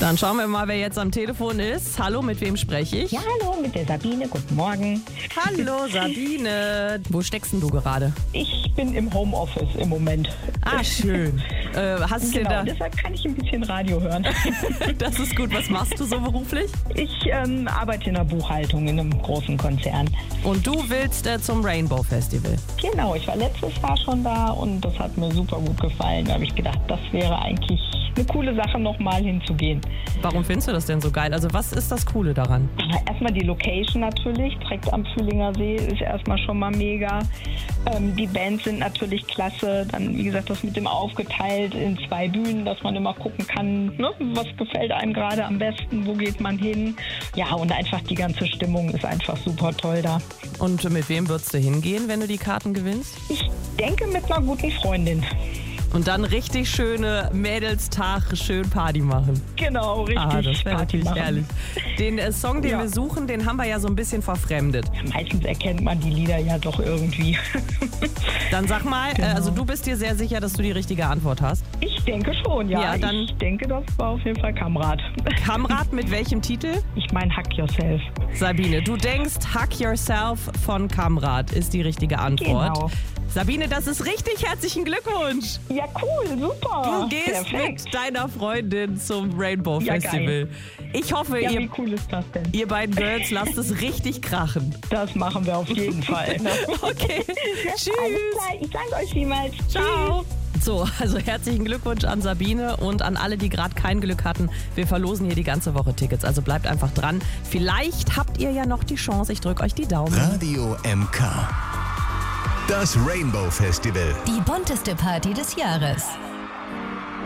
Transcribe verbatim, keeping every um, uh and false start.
Dann schauen wir mal, wer jetzt am Telefon ist. Hallo, mit wem spreche ich? Ja, hallo, mit der Sabine. Guten Morgen. Hallo Sabine. Wo steckst denn du gerade? Ich bin im Homeoffice im Moment. Ah, schön. Äh, hast Genau, du da? deshalb kann ich ein bisschen Radio hören. Das ist gut. Was machst du so beruflich? Ich ähm, arbeite in der Buchhaltung in einem großen Konzern. Und du willst äh, zum Rainbow Festival. Genau, ich war letztes Jahr schon da und das hat mir super gut gefallen. Da habe ich gedacht, das wäre eigentlich eine coole Sache, nochmal hinzugehen. Warum findest du das denn so geil? Also was ist das Coole daran? Erstmal die Location natürlich, direkt am Fühlinger See ist erstmal schon mal mega. Ähm, die Bands sind natürlich klasse. Dann, wie gesagt, das mit dem aufgeteilt in zwei Bühnen, dass man immer gucken kann, ne, was gefällt einem gerade am besten, wo geht man hin. Ja, und einfach die ganze Stimmung ist einfach super toll da. Und mit wem würdest du hingehen, wenn du die Karten gewinnst? Ich denke mit einer guten Freundin. Und dann richtig schöne Mädelstag, schön Party machen. Genau, richtig. Ah, das wäre Party natürlich machen. herrlich. Den äh, Song, den Ja. wir suchen, den haben wir ja so ein bisschen verfremdet. Meistens erkennt man die Lieder ja doch irgendwie. Dann sag mal, Genau. äh, also du bist dir sehr sicher, dass du die richtige Antwort hast. Ich denke schon, ja. Ja, dann- ich denke, das war auf jeden Fall Kamrat. Kamrat mit welchem Titel? Ich meine Hack Yourself. Sabine, du denkst, Hack Yourself von Kamrat ist die richtige Antwort. Genau. Sabine, das ist richtig. Herzlichen Glückwunsch. Ja, cool, super. Du gehst Perfekt. mit deiner Freundin zum Rainbow Ja, Festival. Ich hoffe, Ja, wie ihr, cool ist das denn? ihr beiden Girls lasst es richtig krachen. Das machen wir auf jeden Fall. Okay, Alles tschüss. klar, ich danke euch vielmals. Ciao. So, also herzlichen Glückwunsch an Sabine und an alle, die gerade kein Glück hatten. Wir verlosen hier die ganze Woche Tickets, also bleibt einfach dran. Vielleicht habt ihr ja noch die Chance. Ich drücke euch die Daumen. Radio M K. Das Rainbow Festival. Die bunteste Party des Jahres.